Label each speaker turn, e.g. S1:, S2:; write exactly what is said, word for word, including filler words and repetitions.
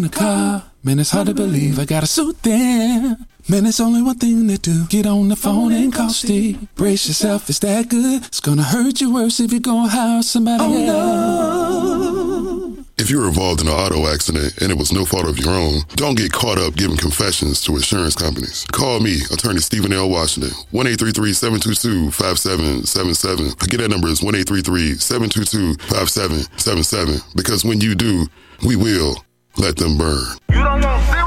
S1: in the car. Man, it's hard to believe I got a suit there. Man, it's only one thing to do. Get on the phone and call Steve. Brace yourself, it's that good. It's gonna hurt you worse if you go hire somebody else. Oh, no.
S2: If you were involved in an auto accident and it was no fault of your own, don't get caught up giving confessions to insurance companies. Call me, attorney Stephen L. Washington, one eight three three, seven two two, five seven seven seven. Again, that number is one eight three three, seven two two, five seven seven seven. Because when you do, we will let them burn. You don't want